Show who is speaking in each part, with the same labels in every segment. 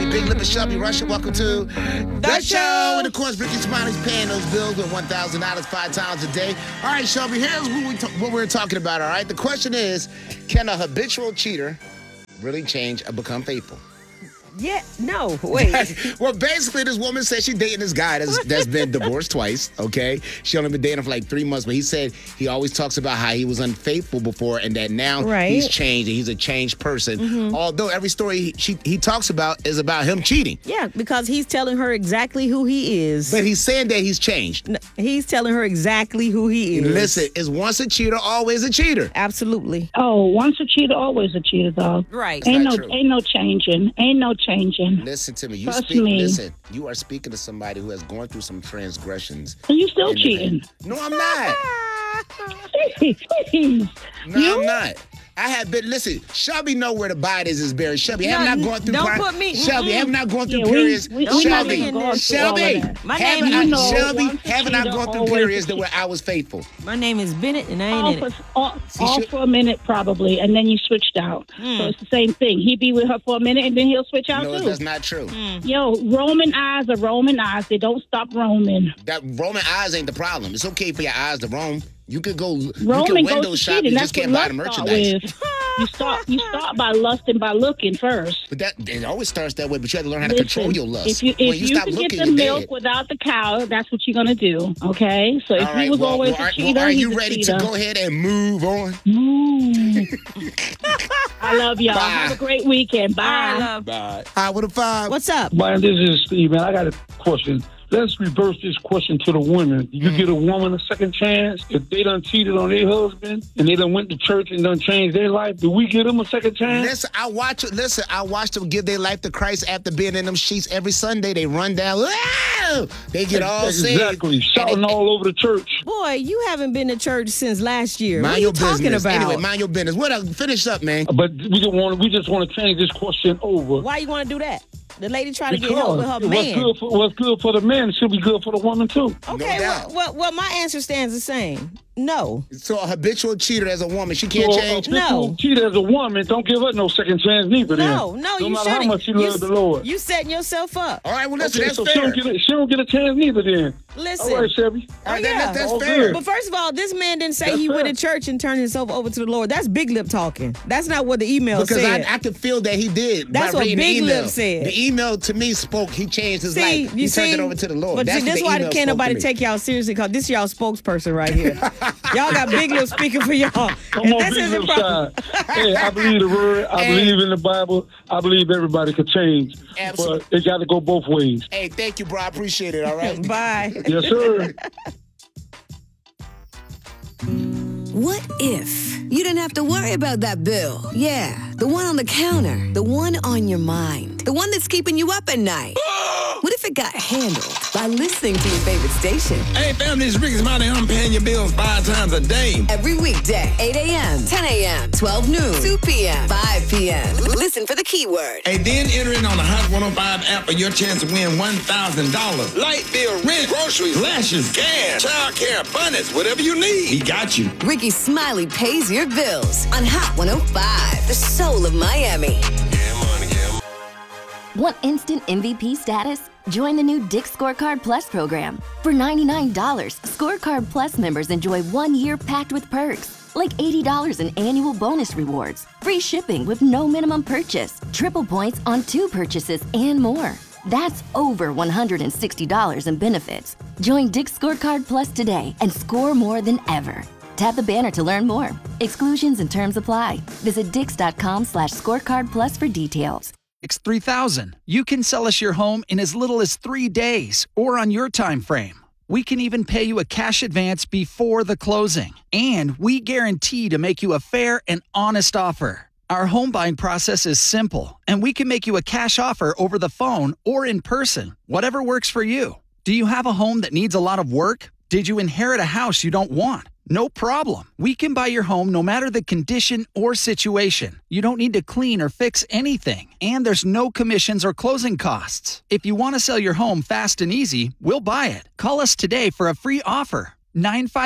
Speaker 1: Big Lip and Shelby Russia. Welcome to the show. And of course, Ricky Smiley's paying those bills with $1,000 5 times a day. All right, Shelby, here's what we're talking about, all right? The question is, can a habitual cheater really change or become faithful?
Speaker 2: Yeah, no, wait.
Speaker 1: Well, basically, this woman said she's dating this guy that's been divorced twice, okay? She only been dating him for like 3 months, but he said he always talks about how he was unfaithful before and that now he's changed and he's a changed person. Mm-hmm. Although every story he talks about is about him cheating.
Speaker 2: Yeah, because he's telling her exactly who he is.
Speaker 1: But he's saying that he's changed.
Speaker 2: No, he's telling her exactly who he is.
Speaker 1: Listen, is once a cheater, always a cheater.
Speaker 2: Absolutely.
Speaker 3: Oh, once a cheater, always a cheater, dog.
Speaker 2: Right.
Speaker 3: Ain't no changing. Ain't no changing.
Speaker 1: Listen to me.
Speaker 3: Listen,
Speaker 1: you are speaking to somebody who has gone through some transgressions.
Speaker 3: Are you still cheating?
Speaker 1: No, I'm not.
Speaker 3: Please.
Speaker 1: No, I'm not. I have been, listen, Shelby know where the body is buried. Shelby, have not gone through Shelby, have not gone through periods. Shelby, have not gone through periods where I was faithful.
Speaker 2: My name is Bennett, and I ain't in it.
Speaker 3: All for a minute, probably, and then you switched out. So it's the same thing. He be with her for a minute, and then he'll switch out, too.
Speaker 1: No, that's not true.
Speaker 3: Yo, Roman eyes are Roman eyes. They don't stop roaming.
Speaker 1: That Roman eyes ain't the problem. It's okay for your eyes to roam. You could go,
Speaker 3: Roman
Speaker 1: you can window shop, you just can't buy the merchandise.
Speaker 3: You start by lusting by looking first.
Speaker 1: But it always starts that way, but you have to learn how to control your lust.
Speaker 3: If you can get the milk without the cow, that's what you're going to do, okay? So if he was always a cheater,
Speaker 1: are you ready to go ahead and move on?
Speaker 3: I love y'all. Bye. Have a great weekend. Bye.
Speaker 1: Bye. Hi, with a 5.
Speaker 2: What's up?
Speaker 4: Man, this is Steve, man. I got a question. Let's reverse this question to the women. You give a woman a second chance if they done cheated on their husband and they done went to church and done changed their life. Do we give them a second chance?
Speaker 1: Listen, I watch them give their life to Christ after being in them sheets every Sunday. They run down. They get all saved.
Speaker 4: Exactly. Shouting all over the church.
Speaker 2: Boy, you haven't been to church since last year.
Speaker 1: Mind
Speaker 2: what are you talking
Speaker 1: business.
Speaker 2: about?
Speaker 1: Anyway, mind your business. Finish up, man.
Speaker 4: But we just want to change this question over.
Speaker 2: Why you want to do that? The lady trying to get help with her man.
Speaker 4: What's good for the man should be good for the woman, too.
Speaker 2: Okay, well, my answer stands the same. No.
Speaker 1: So a habitual cheater as a woman, she can't change?
Speaker 4: A habitual cheater as a woman, don't give her no second chance neither.
Speaker 2: No,
Speaker 4: no
Speaker 2: you
Speaker 4: matter
Speaker 2: shouldn't.
Speaker 4: how much she loves the Lord.
Speaker 2: You setting yourself up.
Speaker 1: All right, well, listen, that's
Speaker 4: so
Speaker 1: fair.
Speaker 4: She don't get a chance neither then.
Speaker 2: Listen.
Speaker 4: All right, Shelby.
Speaker 1: That's fair.
Speaker 2: But first of all, this man didn't say he went to church and turned himself over to the Lord. That's Big Lip talking. That's not what the email said.
Speaker 1: Because I could feel that he did.
Speaker 2: That's what Big Lip said.
Speaker 1: The email to me spoke. He changed his life. He turned it over to the Lord.
Speaker 2: But this is why can't nobody take y'all seriously, because this is y'all spokesperson right here. Y'all got Big Lip speaking for y'all.
Speaker 4: Come on, Big Lip side. Hey, I believe the word. I believe in the Bible. I believe everybody could change. Absolutely. But it got to go both ways.
Speaker 1: Hey, thank you, bro. I appreciate it. All right.
Speaker 2: Bye.
Speaker 4: Yes, sir.
Speaker 5: What if you didn't have to worry about that bill? Yeah, the one on the counter, the one on your mind, the one that's keeping you up at night. What if it got handled by listening to your favorite station?
Speaker 6: Hey, family, it's Ricky Smiley. I'm paying your bills 5 times a day.
Speaker 5: Every weekday, 8 a.m., 10 a.m., 12 noon, 2 p.m., 5 p.m. Listen for the keyword.
Speaker 6: And then enter it on the Hot 105 app for your chance to win $1,000. Light bill, rent, groceries, lashes, gas, child care, abundance, whatever you need. He got you.
Speaker 5: Ricky Smiley pays your bills on Hot 105, the soul of Miami.
Speaker 7: Want instant MVP status? Join the new Dick's Scorecard Plus program. For $99, Scorecard Plus members enjoy 1 year packed with perks, like $80 in annual bonus rewards, free shipping with no minimum purchase, triple points on 2 purchases, and more. That's over $160 in benefits. Join Dick's Scorecard Plus today and score more than ever. Tap the banner to learn more. Exclusions and terms apply. Visit dix.com/scorecard plus for details.
Speaker 8: X3000. You can sell us your home in as little as 3 days or on your time frame. We can even pay you a cash advance before the closing. And we guarantee to make you a fair and honest offer. Our home buying process is simple, and we can make you a cash offer over the phone or in person, whatever works for you. Do you have a home that needs a lot of work? Did you inherit a house you don't want? No problem. We can buy your home no matter the condition or situation. You don't need to clean or fix anything. And there's no commissions or closing costs. If you want to sell your home fast and easy, we'll buy it. Call us today for a free offer.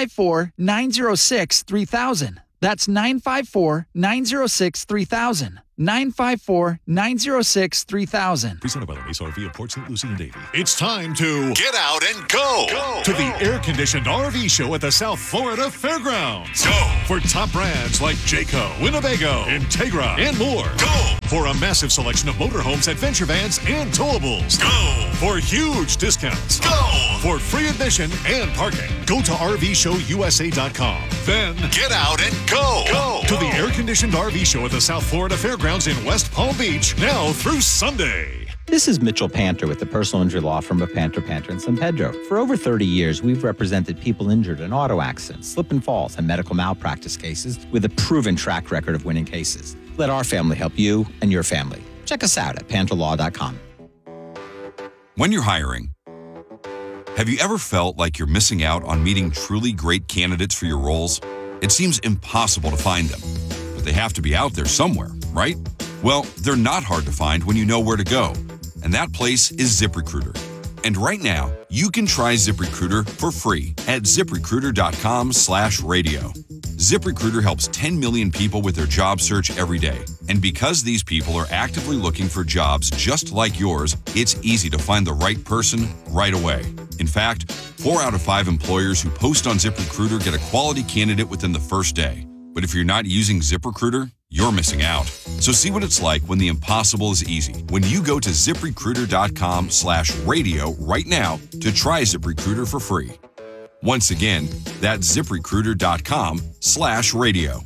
Speaker 8: 954-906-3000. That's 954-906-3000. 954-906-3000.
Speaker 9: Presented by the Mesa RV of Port St. Lucie and Davie. It's time to get out and go to the air-conditioned RV show at the South Florida Fairgrounds. Go for top brands like Jayco, Winnebago, Integra, and more. Go for a massive selection of motorhomes, adventure vans, and towables. Go for huge discounts. Go for free admission and parking. Go to RVShowUSA.com. Then get out and go to the air-conditioned RV show at the South Florida Fairgrounds in West Palm Beach now through Sunday.
Speaker 10: This is Mitchell Panter with the personal injury law firm of Panter, and San Pedro. For over 30 years, we've represented people injured in auto accidents, slip and falls, and medical malpractice cases with a proven track record of winning cases. Let our family help you and your family. Check us out at panterlaw.com.
Speaker 11: When you're hiring, have you ever felt like you're missing out on meeting truly great candidates for your roles? It seems impossible to find them, but they have to be out there somewhere, right? Well, they're not hard to find when you know where to go, and that place is ZipRecruiter. And right now, you can try ZipRecruiter for free at ZipRecruiter.com/radio. ZipRecruiter helps 10 million people with their job search every day. And because these people are actively looking for jobs just like yours, it's easy to find the right person right away. In fact, 4 out of 5 employers who post on ZipRecruiter get a quality candidate within the first day. But if you're not using ZipRecruiter, you're missing out. So see what it's like when the impossible is easy. When you go to ZipRecruiter.com/radio right now to try ZipRecruiter for free. Once again, that's ZipRecruiter.com/radio.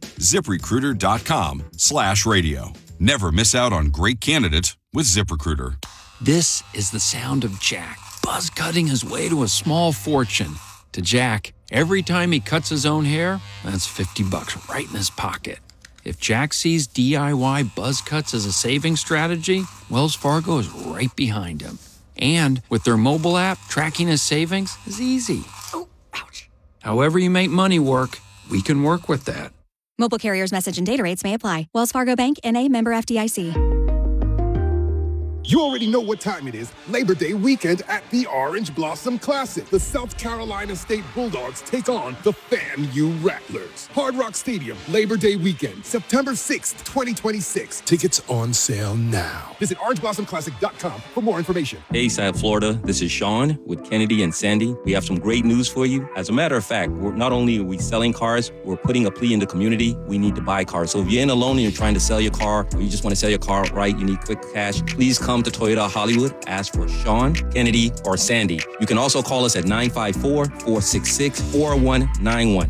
Speaker 11: ZipRecruiter.com/radio. Never miss out on great candidates with ZipRecruiter.
Speaker 12: This is the sound of Jack, buzz cutting his way to a small fortune. To Jack, every time he cuts his own hair, that's $50 right in his pocket. If Jack sees DIY buzz cuts as a saving strategy, Wells Fargo is right behind him. And with their mobile app, tracking his savings is easy. Oh, ouch. However you make money work, we can work with that.
Speaker 13: Mobile carriers' message and data rates may apply. Wells Fargo Bank, N.A., member FDIC.
Speaker 14: You already know what time it is. Labor Day weekend at the Orange Blossom Classic. The South Carolina State Bulldogs take on the FAMU Rattlers. Hard Rock Stadium, Labor Day weekend, September 6th, 2026. Tickets on sale now. Visit orangeblossonclassic.com for more information.
Speaker 15: Hey, South Florida. This is Sean with Kennedy and Sandy. We have some great news for you. As a matter of fact, not only are we selling cars, we're putting a plea in the community. We need to buy cars. So if you're in a loan and you're trying to sell your car, or you just want to sell your car outright, you need quick cash, please come to Toyota Hollywood. Ask for Sean, Kennedy, or Sandy. You can also call us at 954-466-4191.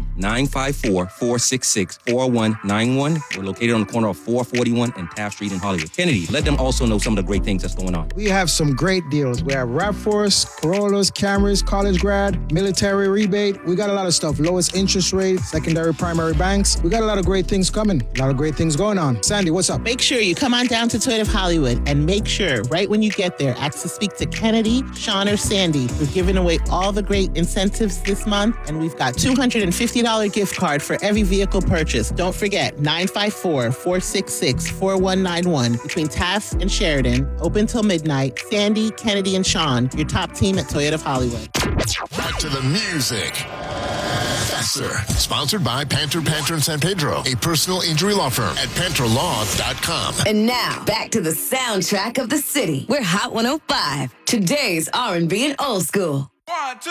Speaker 15: 954-466-4191. We're located on the corner of 441 and Taft Street in Hollywood. Kennedy, let them also know some of the great things that's going on.
Speaker 16: We have some great deals. We have RAV4s, Corollas, Camrys, college grad, military rebate. We got a lot of stuff. Lowest interest rate, secondary, primary banks. We got a lot of great things coming. A lot of great things going on. Sandy, what's up?
Speaker 17: Make sure you come on down to Toyota of Hollywood and make sure right when you get there, ask to speak to Kennedy, Sean, or Sandy. We're giving away all the great incentives this month, and we've got $250 gift card for every vehicle purchase. Don't forget, 954-466-4191 between Taft and Sheridan, open till midnight. Sandy, Kennedy, and Sean, your top team at Toyota of Hollywood.
Speaker 18: Back to the music. Faster. Sponsored by Panter, and San Pedro, a personal injury law firm at panterlaw.com.
Speaker 5: And now, back to the soundtrack of the city. We're Hot 105, today's R&B and old school.